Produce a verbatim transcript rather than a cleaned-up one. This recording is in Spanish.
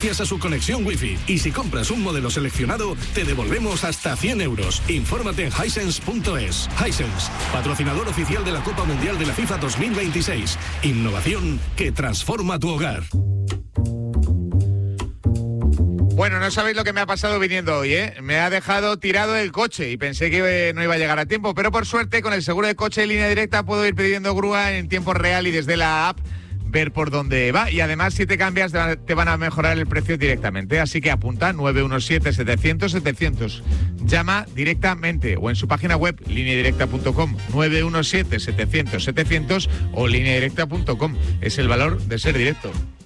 gracias a su conexión Wi-Fi. Y si compras un modelo seleccionado, te devolvemos hasta cien euros. Infórmate en hisense punto es. Hisense, patrocinador oficial de la Copa Mundial de la FIFA dos mil veintiséis. Innovación que transforma tu hogar. Bueno, no sabéis lo que me ha pasado viniendo hoy, ¿eh? Me ha dejado tirado el coche y pensé que no iba a llegar a tiempo, pero por suerte con el seguro de coche de Línea Directa puedo ir pidiendo grúa en tiempo real y desde la app ver por dónde va. Y además, si te cambias, te van a mejorar el precio directamente. Así que apunta nueve uno siete, setecientos, setecientos. Llama directamente o en su página web, línea directa punto com, nueve uno siete, setecientos, setecientos o línea directa punto com. Es el valor de ser directo.